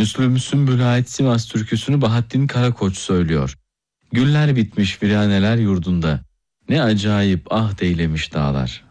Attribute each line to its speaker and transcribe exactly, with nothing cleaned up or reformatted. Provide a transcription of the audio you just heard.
Speaker 1: Müslüm Sümbül'e ait Sivas türküsünü Bahattin Karakoç söylüyor. Güller bitmiş viraneler yurdunda. Ne acayip ah deylemiş dağlar.